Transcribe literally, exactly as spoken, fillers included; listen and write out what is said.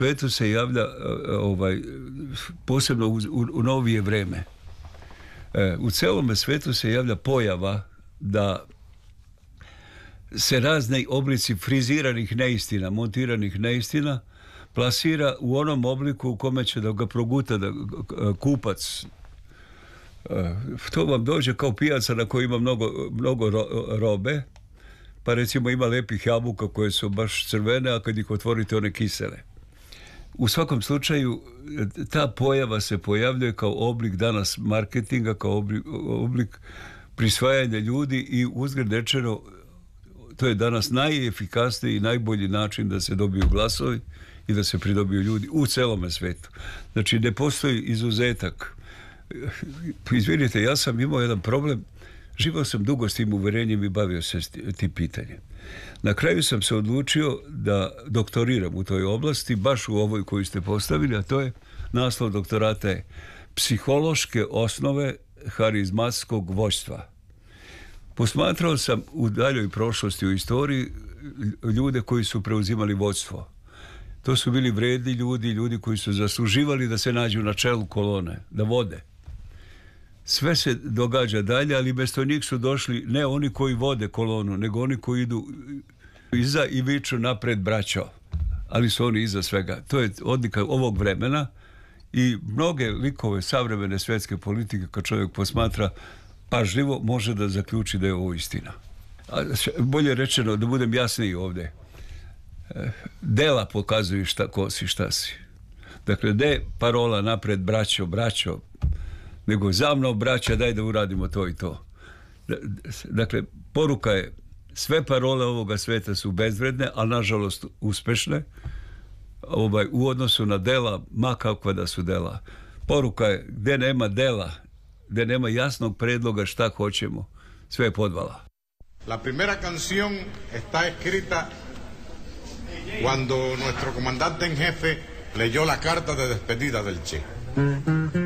Svetu se javlja ovaj, posebno u, u, u novije vreme. E, u celome svetu se javlja pojava da se razni oblici friziranih neistina, montiranih neistina plasira u onom obliku u kome će da ga proguta da, kupac. E, to vam dođe kao pijaca na kojoj ima mnogo, mnogo ro, robe, pa recimo ima lepih jabuka koje su baš crvene, a kad ih otvorite one kisele. U svakom slučaju, ta pojava se pojavljuje kao oblik danas marketinga, kao oblik, oblik prisvajanja ljudi i uzgled rečeno, to je danas najefikasniji i najbolji način da se dobiju glasovi i da se pridobiju ljudi u celome svetu. Znači, ne postoji izuzetak. Izvinite, ja sam imao jedan problem. Živao sam dugo s tim uverenjem i bavio se s tim pitanjem. Na kraju sam se odlučio da doktoriram u toj oblasti, baš u ovoj koju ste postavili, a to je naslov doktorata je Psihološke osnove harizmatskog vođstva. Posmatrao sam u daljoj prošlosti u istoriji ljude koji su preuzimali vođstvo. To su bili vredni ljudi, ljudi koji su zasluživali da se nađu na čelu kolone, da vode. Sve se događa dalje, ali mesto njih su došli ne oni koji vode kolonu, nego oni koji idu iza i viču napred braćo. Ali su oni iza svega. To je odlika ovog vremena i mnoge likove savremene svetske politike kad čovjek posmatra pažljivo može da zaključi da je ovo istina. A bolje rečeno, da budem jasniji ovdje, dela pokazuju šta ko si, šta si. Dakle, ne parola napred braćo, braćo, nego za mnom braća, daj da uradimo to i to. Dakle, poruka je, sve parole ovoga sveta su bezvredne, ali nažalost uspešne ovaj, u odnosu na dela, ma kakva da su dela. Poruka je, gde nema dela, gde nema jasnog predloga šta hoćemo, sve je podvala. La primera canción está escrita cuando nuestro comandante en jefe leyó la carta de despedida del Che.